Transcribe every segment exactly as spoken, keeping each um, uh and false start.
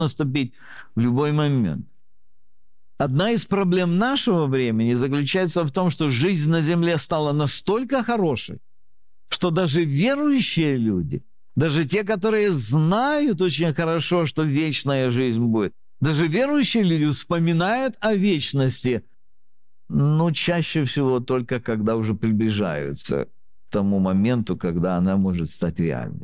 наступить в любой момент. Одна из проблем нашего времени заключается в том, что жизнь на земле стала настолько хорошей, что даже верующие люди, даже те, которые знают очень хорошо, что вечная жизнь будет, даже верующие люди вспоминают о вечности, но чаще всего только когда уже приближаются к тому моменту, когда она может стать реальной.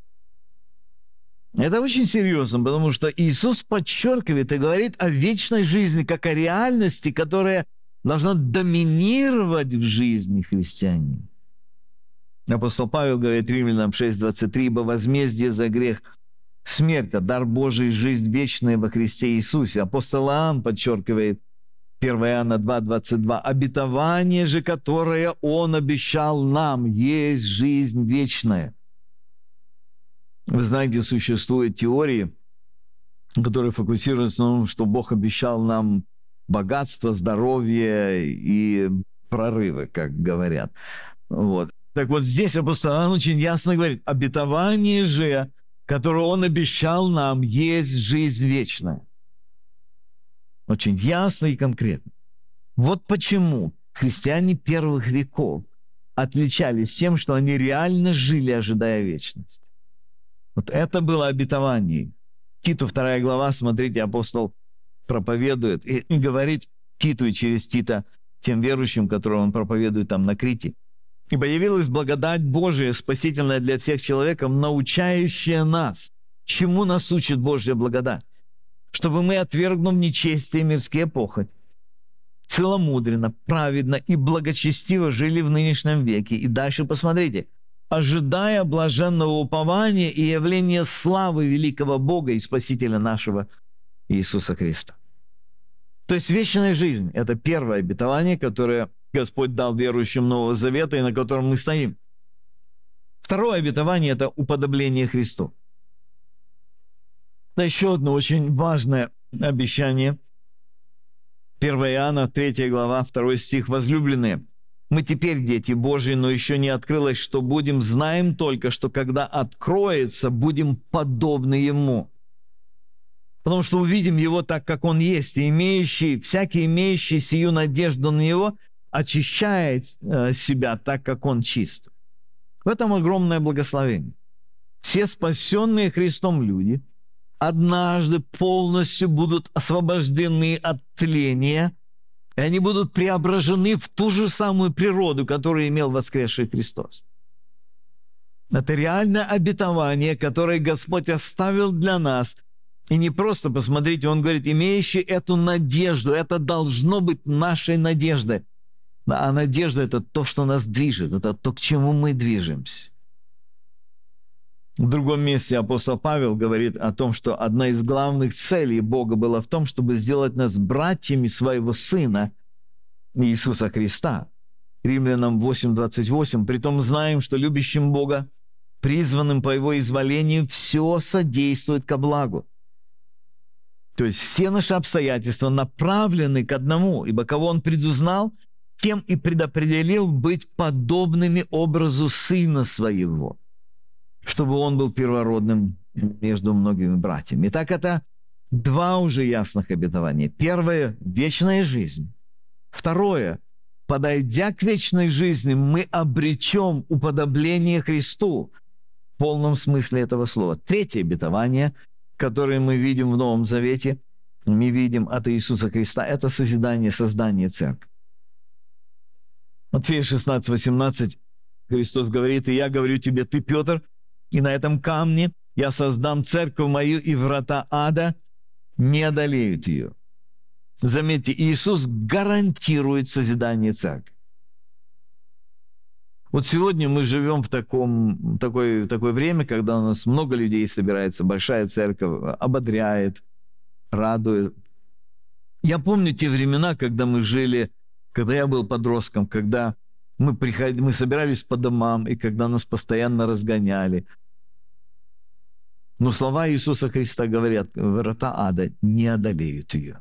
Это очень серьезно, потому что Иисус подчеркивает и говорит о вечной жизни, как о реальности, которая должна доминировать в жизни христианина. Апостол Павел говорит Римлянам шесть двадцать три: «Ибо возмездие за грех – смерть, а дар Божий – жизнь вечная во Христе Иисусе». Апостол Иоанн подчеркивает первое Иоанна два двадцать два: «Обетование же, которое Он обещал нам, есть жизнь вечная». Вы знаете, существуют теории, которые фокусируются на том, что Бог обещал нам богатство, здоровье и прорывы, как говорят. Вот. Так вот здесь апостол Иоанн очень ясно говорит: обетование же, которое Он обещал нам, есть жизнь вечная. Очень ясно и конкретно. Вот почему христиане первых веков отличались тем, что они реально жили, ожидая вечность. Вот это было обетование. Титу вторая глава, смотрите, апостол проповедует и, и говорит Титу и через Тита тем верующим, которым он проповедует там на Крите: «Ибо явилась благодать Божия, спасительная для всех человеков, научающая нас». Чему нас учит Божья благодать? Чтобы мы, отвергнув нечестие и мирские похоть, целомудренно, праведно и благочестиво жили в нынешнем веке. И дальше посмотрите: ожидая блаженного упования и явления славы великого Бога и Спасителя нашего Иисуса Христа. То есть вечная жизнь – это первое обетование, которое Господь дал верующим Нового Завета и на котором мы стоим. Второе обетование – это уподобление Христу. Это еще одно очень важное обещание. первое Иоанна, третья глава, второй стих: «Возлюбленные, мы теперь дети Божьи, но еще не открылось, что будем, знаем только, что когда откроется, будем подобны Ему. Потому что увидим Его так, как Он есть, и имеющий, всякий имеющий сию надежду на Него очищает э, себя так, как Он чист». В этом огромное благословение. Все спасенные Христом люди однажды полностью будут освобождены от тления, и они будут преображены в ту же самую природу, которую имел воскресший Христос. Это реальное обетование, которое Господь оставил для нас. И не просто, посмотрите, Он говорит, имеющий эту надежду, это должно быть нашей надеждой. А надежда – это то, что нас движет, это то, к чему мы движемся. В другом месте апостол Павел говорит о том, что одна из главных целей Бога была в том, чтобы сделать нас братьями своего Сына Иисуса Христа. Римлянам восемь двадцать восемь: «Притом знаем, что любящим Бога, призванным по Его изволению, все содействует ко благу». То есть все наши обстоятельства направлены к одному, ибо кого Он предузнал, тем и предопределил быть подобными образу Сына Своего, чтобы Он был первородным между многими братьями. Итак, это два уже ясных обетования. Первое – вечная жизнь. Второе – подойдя к вечной жизни, мы обречем уподобление Христу в полном смысле этого слова. Третье обетование, которое мы видим в Новом Завете, мы видим от Иисуса Христа, это созидание, создание церкви. Матфея шестнадцать восемнадцать Христос говорит: «И я говорю тебе, ты, Петр, и на этом камне я создам церковь мою, и врата ада не одолеют ее». Заметьте, Иисус гарантирует созидание церкви. Вот сегодня мы живем в таком, такое, такое время, когда у нас много людей собирается, большая церковь ободряет, радует. Я помню те времена, когда мы жили, когда я был подростком, когда мы, приходили, мы собирались по домам, и когда нас постоянно разгоняли. Но слова Иисуса Христа говорят: врата ада не одолеют ее.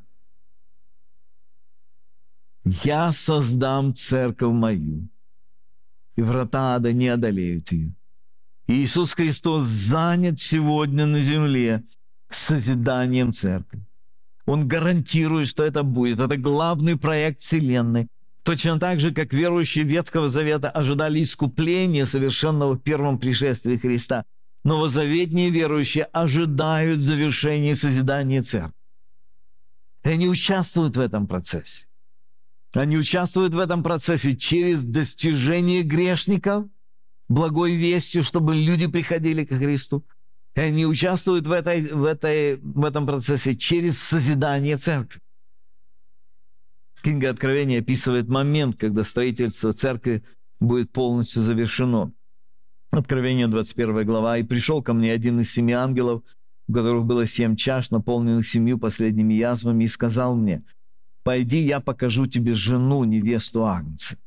«Я создам церковь мою, и врата ада не одолеют ее». Иисус Христос занят сегодня на земле созиданием церкви. Он гарантирует, что это будет. Это главный проект Вселенной. Точно так же, как верующие Ветхого Завета ожидали искупления, совершенного в первом пришествии Христа, новозаветные верующие ожидают завершения созидания церкви. И они участвуют в этом процессе. Они участвуют в этом процессе через достижение грешников, благой вестью, чтобы люди приходили ко Христу. И они участвуют в, этой, в, этой, в этом процессе через созидание церкви. Книга Откровения описывает момент, когда строительство церкви будет полностью завершено. Откровение, двадцать первая глава. «И пришел ко мне один из семи ангелов, у которых было семь чаш, наполненных семью последними язвами, и сказал мне: пойди, я покажу тебе жену, невесту Агнца.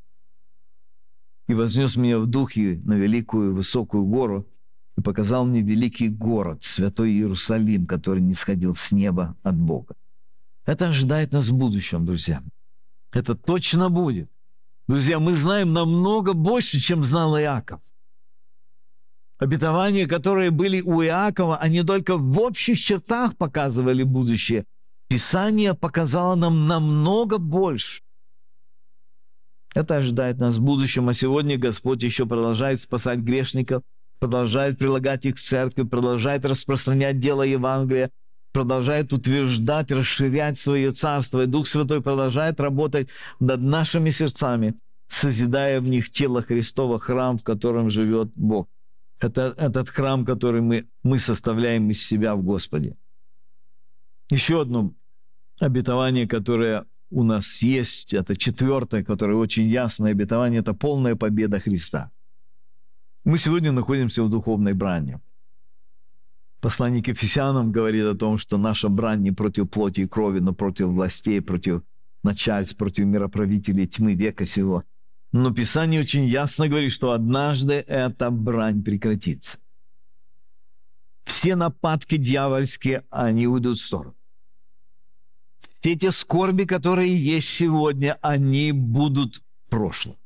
И вознес меня в духе на великую высокую гору, и показал мне великий город, святой Иерусалим, который нисходил с неба от Бога». Это ожидает нас в будущем, друзья. Это точно будет. Друзья, мы знаем намного больше, чем знал Иаков. Обетования, которые были у Иакова, они только в общих чертах показывали будущее. Писание показало нам намного больше. Это ожидает нас в будущем, а сегодня Господь еще продолжает спасать грешников, продолжает прилагать их к церкви, продолжает распространять дело Евангелия, продолжает утверждать, расширять свое царство, и Дух Святой продолжает работать над нашими сердцами, созидая в них тело Христова, храм, в котором живет Бог. Это этот храм, который мы, мы составляем из себя в Господе. Еще одно обетование, которое у нас есть, это четвертое, которое очень ясное обетование, это полная победа Христа. Мы сегодня находимся в духовной брани. Послание к Ефесянам говорит о том, что наша брань не против плоти и крови, но против властей, против начальств, против мироправителей тьмы века сего. Но Писание очень ясно говорит, что однажды эта брань прекратится. Все нападки дьявольские, они уйдут в сторону. Все те скорби, которые есть сегодня, они будут в прошлом.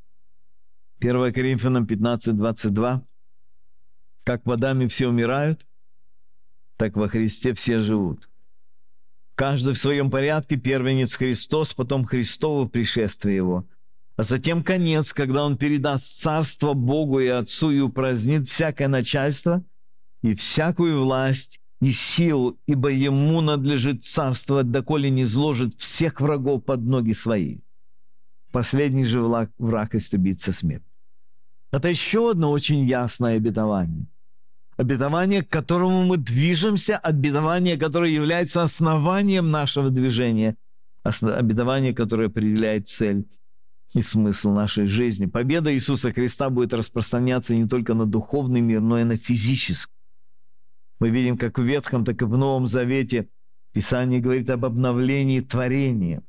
первое Коринфянам пятнадцать, двадцать два. «Как в Адаме все умирают, так во Христе все живут. Каждый в своем порядке: первенец Христос, потом Христово пришествие Его, а затем конец, когда Он передаст царство Богу и Отцу и упразднит всякое начальство и всякую власть и силу, ибо Ему надлежит царствовать, доколе не изложит всех врагов под ноги Свои. Последний же враг, враг истребится смерть». Это еще одно очень ясное обетование. Обетование, к которому мы движемся, обетование, которое является основанием нашего движения, обетование, которое определяет цель и смысл нашей жизни. Победа Иисуса Христа будет распространяться не только на духовный мир, но и на физический. Мы видим, как в Ветхом, так и в Новом Завете Писание говорит об обновлении творения.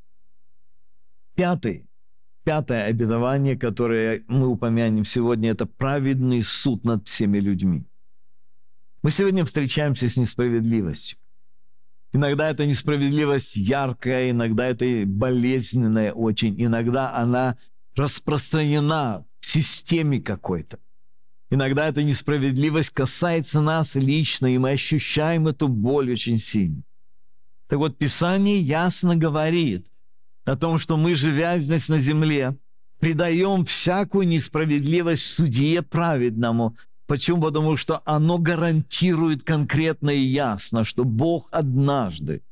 Пятый, пятое обетование, которое мы упомянем сегодня, это праведный суд над всеми людьми. Мы сегодня встречаемся с несправедливостью. Иногда эта несправедливость яркая, иногда это болезненная очень, иногда она распространена в системе какой-то. Иногда эта несправедливость касается нас лично, и мы ощущаем эту боль очень сильно. Так вот, Писание ясно говорит о том, что мы, живя здесь на земле, предаем всякую несправедливость судье праведному. Почему? Потому что оно гарантирует конкретно и ясно, что Бог однажды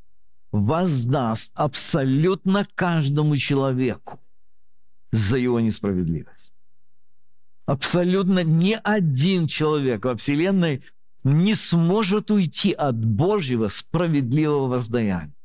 воздаст абсолютно каждому человеку за его несправедливость. Абсолютно ни один человек во Вселенной не сможет уйти от Божьего справедливого воздаяния.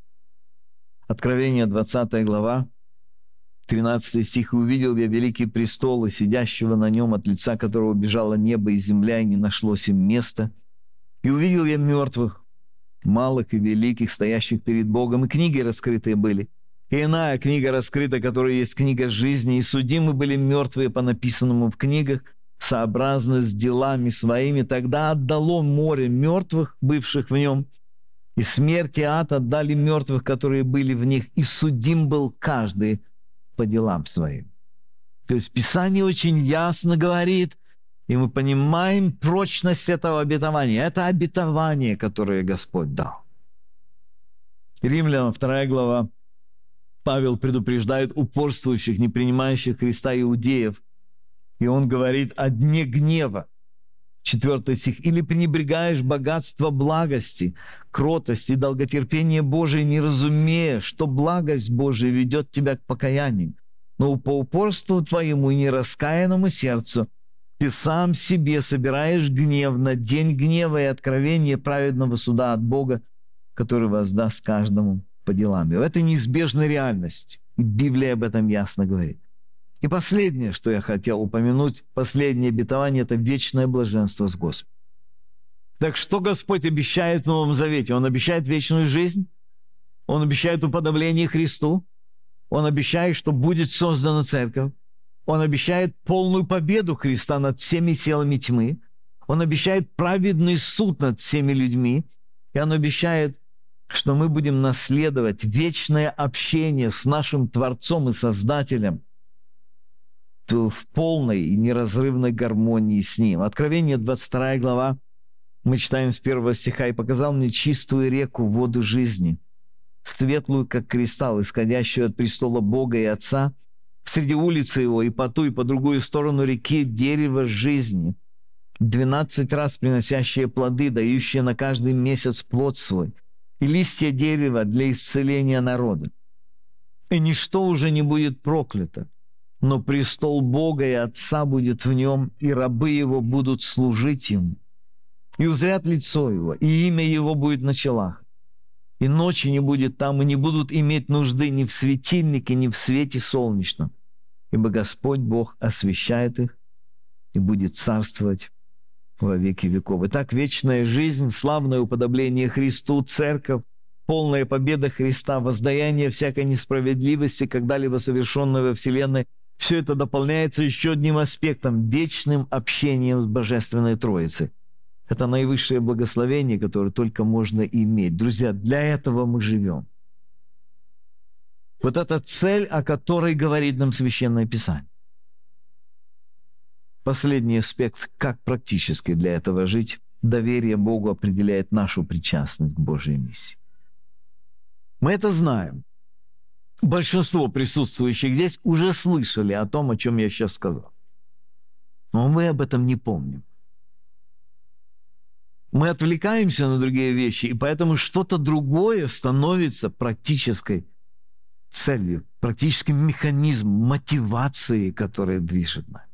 Откровение, двадцатая глава, тринадцатый стих. «И увидел я великий престол, и сидящего на нем, от лица которого бежало небо и земля, и не нашлось им места. И увидел я мертвых, малых и великих, стоящих перед Богом, и книги раскрытые были. И иная книга раскрыта, которая есть книга жизни, и судимы были мертвые по написанному в книгах, сообразно с делами своими. Тогда отдало море мертвых, бывших в нем, и смерть и ад отдали мертвых, которые были в них, и судим был каждый по делам своим». То есть Писание очень ясно говорит И мы понимаем прочность этого обетования. Это обетование, которое Господь дал. Римлянам вторая глава. Павел предупреждает упорствующих, не принимающих Христа иудеев. И он говорит о дне гнева. Четвертый стих. «Или пренебрегаешь богатство благости, кротости и долготерпения Божие, не разумея, что благость Божия ведет тебя к покаянию. Но по упорству твоему и нераскаянному сердцу ты сам себе собираешь гнев на день гнева и откровения праведного суда от Бога, который воздаст каждому по делам его». Это неизбежная реальность. И Библия об этом ясно говорит. И последнее, что я хотел упомянуть, последнее обетование – это вечное блаженство с Господом. Так что Господь обещает в Новом Завете? Он обещает вечную жизнь, Он обещает уподобление Христу, Он обещает, что будет создана церковь, Он обещает полную победу Христа над всеми силами тьмы, Он обещает праведный суд над всеми людьми, и Он обещает, что мы будем наследовать вечное общение с нашим Творцом и Создателем в полной и неразрывной гармонии с Ним. Откровение, двадцать вторая глава, мы читаем с первого стиха. «И показал мне чистую реку, воду жизни, светлую, как кристалл, исходящую от престола Бога и Отца, среди улицы Его, и по ту, и по другую сторону реки дерево жизни, двенадцать раз приносящее плоды, дающее на каждый месяц плод свой, и листья дерева для исцеления народа. И ничто уже не будет проклято, но престол Бога и Отца будет в нем, и рабы Его будут служить Ему. И узрят лицо Его, и имя Его будет на челах. И ночи не будет там, и не будут иметь нужды ни в светильнике, ни в свете солнечном, ибо Господь Бог освящает их и будет царствовать во веки веков». Итак, вечная жизнь, славное уподобление Христу, церковь, полная победа Христа, воздаяние всякой несправедливости, когда-либо совершенной во Вселенной, все это дополняется еще одним аспектом – вечным общением с Божественной Троицей. Это наивысшее благословение, которое только можно иметь. Друзья, для этого мы живем. Вот эта цель, о которой говорит нам Священное Писание. Последний аспект, как практически для этого жить, доверие Богу определяет нашу причастность к Божьей миссии. Мы это знаем. Большинство присутствующих здесь уже слышали о том, о чем я сейчас сказал. Но мы об этом не помним. Мы отвлекаемся на другие вещи, и поэтому что-то другое становится практической целью, практическим механизмом, мотивацией, которая движет нами.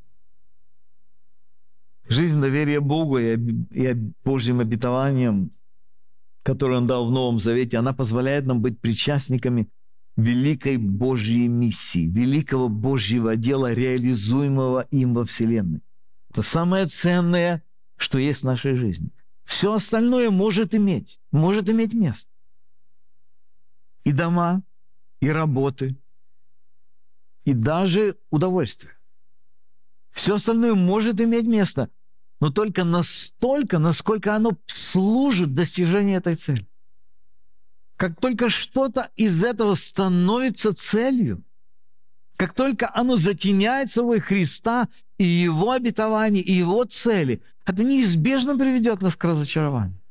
Жизнь доверия Богу и, и Божьим обетованиям, которые Он дал в Новом Завете, она позволяет нам быть причастниками великой Божьей миссии, великого Божьего дела, реализуемого им во Вселенной. Это самое ценное, что есть в нашей жизни. Все остальное может иметь, может иметь место. И дома, и работы, и даже удовольствие. Все остальное может иметь место, но только настолько, насколько оно служит достижению этой цели. Как только что-то из этого становится целью, как только оно затеняет собой Христа и Его обетование, и Его цели, это неизбежно приведет нас к разочарованию.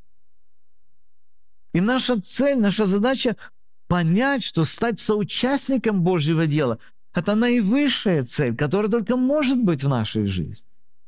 И наша цель, наша задача – понять, что стать соучастником Божьего дела – это наивысшая цель, которая только может быть в нашей жизни.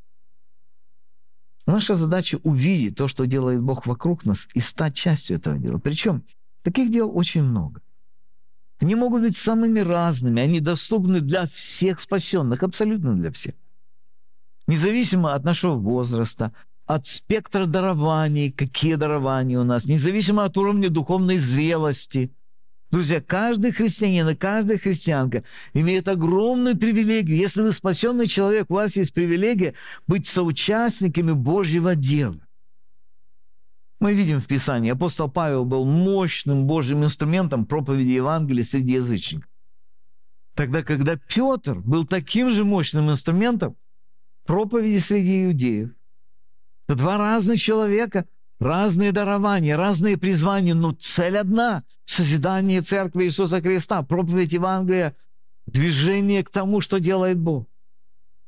Наша задача – увидеть то, что делает Бог вокруг нас, и стать частью этого дела. Причем таких дел очень много. Они могут быть самыми разными, они доступны для всех спасенных, абсолютно для всех. Независимо от нашего возраста, от спектра дарований, какие дарования у нас, независимо от уровня духовной зрелости. Друзья, каждый христианин и каждая христианка имеет огромную привилегию. Если вы спасенный человек, у вас есть привилегия быть соучастниками Божьего дела. Мы видим в Писании, апостол Павел был мощным Божьим инструментом проповеди Евангелия среди язычников. Тогда, когда Петр был таким же мощным инструментом проповеди среди иудеев. Это два разных человека, разные дарования, разные призвания, но цель одна – созидание Церкви Иисуса Христа, проповедь Евангелия, движение к тому, что делает Бог.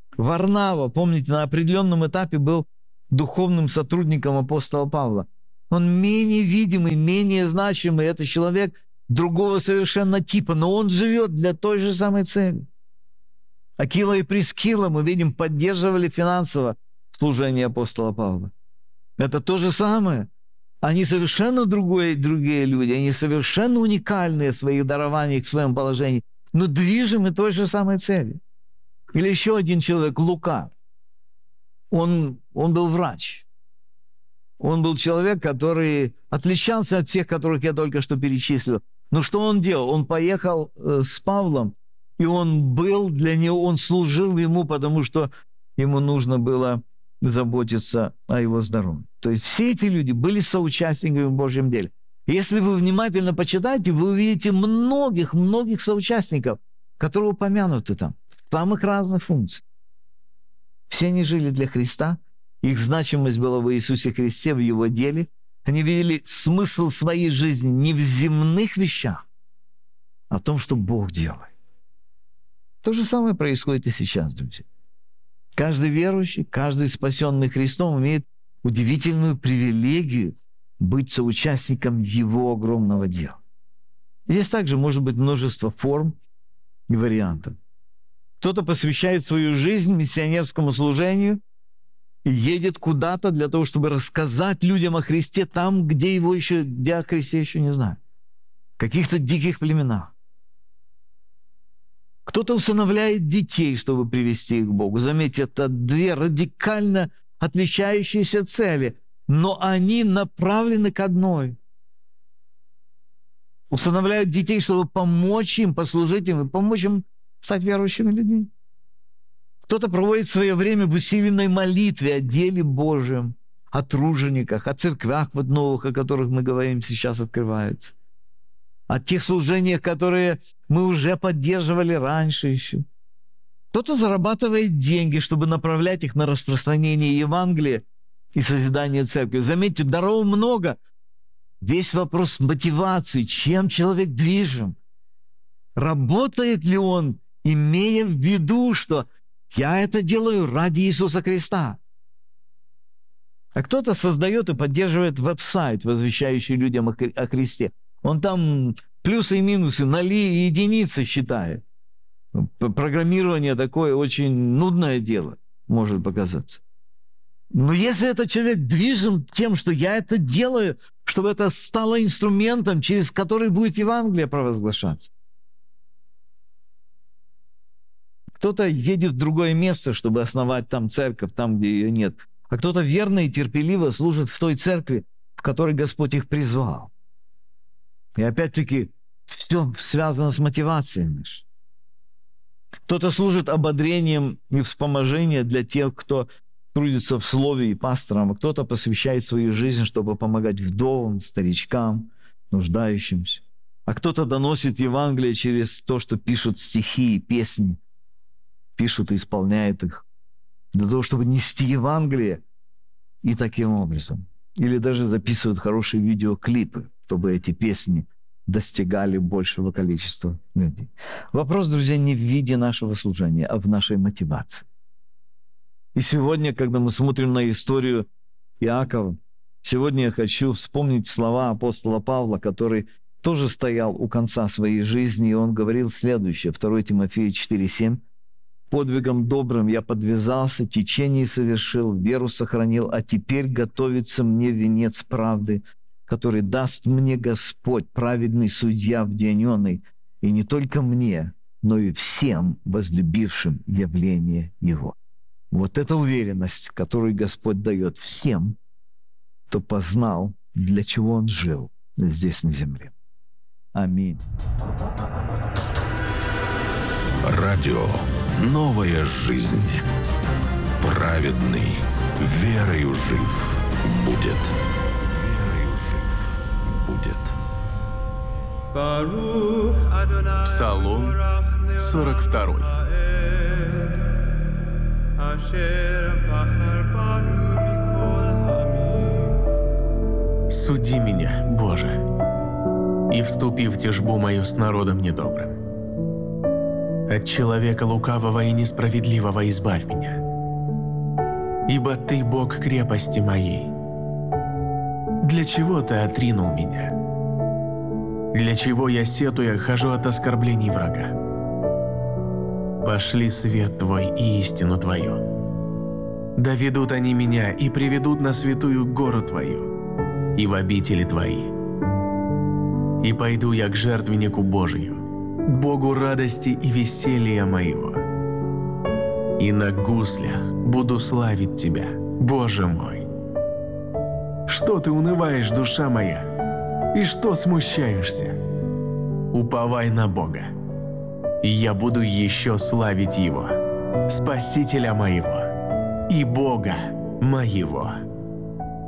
Варнава, помните, на определенном этапе был духовным сотрудником апостола Павла. Он менее видимый, менее значимый. Это человек другого совершенно типа, но он живет для той же самой цели. Акила и Прискила, мы видим, поддерживали финансово служение апостола Павла. Это то же самое. Они совершенно другие, другие люди, они совершенно уникальные в своих дарованиях, в своем положении, но движимы той же самой цели. Или еще один человек, Лука. Он, он был врач. Он был человек, который отличался от всех, которых я только что перечислил. Но что он делал? Он поехал э, с Павлом, и он был для него, он служил ему, потому что ему нужно было заботиться о его здоровье. То есть все эти люди были соучастниками в Божьем деле. Если вы внимательно почитаете, вы увидите многих-многих соучастников, которые упомянуты там, в самых разных функциях. Все они жили для Христа, их значимость была в Иисусе Христе, в Его деле. Они видели смысл своей жизни не в земных вещах, а в том, что Бог делает. То же самое происходит и сейчас, друзья. Каждый верующий, каждый спасенный Христом имеет удивительную привилегию быть соучастником Его огромного дела. Здесь также может быть множество форм и вариантов. Кто-то посвящает свою жизнь миссионерскому служению и едет куда-то для того, чтобы рассказать людям о Христе там, где его еще, где о Христе еще не знают. В каких-то диких племенах. Кто-то усыновляет детей, чтобы привести их к Богу. Заметьте, это две радикально отличающиеся цели, но они направлены к одной. Усыновляют детей, чтобы помочь им, послужить им и помочь им стать верующими людьми. Кто-то проводит свое время в усиленной молитве о деле Божьем, о тружениках, о церквях вот новых, о которых мы говорим, сейчас открываются. О тех служениях, которые мы уже поддерживали раньше еще. Кто-то зарабатывает деньги, чтобы направлять их на распространение Евангелия и созидание церкви. Заметьте, даров много. Весь вопрос мотивации, чем человек движим. Работает ли он, имея в виду, что я это делаю ради Иисуса Христа? А кто-то создает и поддерживает веб-сайт, возвещающий людям о Христе. Он там плюсы и минусы, ноли и единицы считает. Программирование такое очень нудное дело, может показаться. Но если этот человек движим тем, что я это делаю, чтобы это стало инструментом, через который будет Евангелие провозглашаться. Кто-то едет в другое место, чтобы основать там церковь, там, где ее нет. А кто-то верно и терпеливо служит в той церкви, в которой Господь их призвал. И опять-таки, все связано с мотивацией нашей. Кто-то служит ободрением и вспоможением для тех, кто трудится в слове и пасторам, а кто-то посвящает свою жизнь, чтобы помогать вдовам, старичкам, нуждающимся. А кто-то доносит Евангелие через то, что пишут стихи и песни, пишут и исполняют их, для того, чтобы нести Евангелие и таким образом. Или даже записывают хорошие видеоклипы, чтобы эти песни достигали большего количества людей. Вопрос, друзья, не в виде нашего служения, а в нашей мотивации. И сегодня, когда мы смотрим на историю Иакова, сегодня я хочу вспомнить слова апостола Павла, который тоже стоял у конца своей жизни, и он говорил следующее, второе Тимофею четыре семь. «Подвигом добрым я подвязался, течение совершил, веру сохранил, а теперь готовится мне венец правды, который даст мне Господь, праведный судья в день оный, и не только мне, но и всем возлюбившим явление Его». Вот эта уверенность, которую Господь дает всем, кто познал, для чего Он жил здесь на земле. Аминь. Радио «Новая жизнь». Праведный верою жив будет. Верою жив будет. Псалом сорок второй. Суди меня, Боже, и вступи в тяжбу мою с народом недобрым. От человека лукавого и несправедливого избавь меня. Ибо Ты Бог крепости моей. Для чего Ты отринул меня? Для чего я, сетуя, хожу от оскорблений врага? Пошли свет Твой и истину Твою. Да ведут они меня и приведут на святую гору Твою и в обители Твои. И пойду я к жертвеннику Божию, к Богу радости и веселья моего. И на гуслях буду славить Тебя, Боже мой. Что ты унываешь, душа моя, и что смущаешься? Уповай на Бога, и я буду еще славить Его, Спасителя моего и Бога моего.